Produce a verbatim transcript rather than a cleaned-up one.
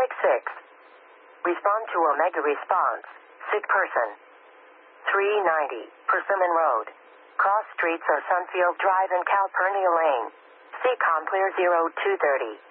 Exotic six. Respond to Omega response. Sick person. three ninety, Persimmon Road. Cross streets are Sunfield Drive and Calpurnia Lane. C COM clear zero two thirty.